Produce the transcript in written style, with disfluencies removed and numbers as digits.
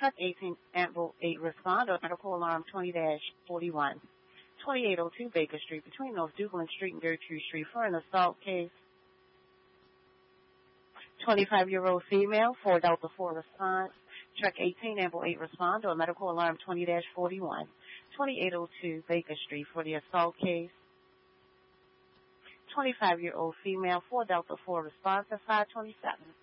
Truck 18 Amble 8 respond or medical alarm 20-41. 2802 Baker Street between North Dublin Street and Gertrude Street for an assault case. 25-year-old female, 4 Delta 4 response. Truck 18 Amble 8 respond or medical alarm 20-41. 2802 Baker Street for the assault case. 25-year-old female, 4 Delta 4 response at 527.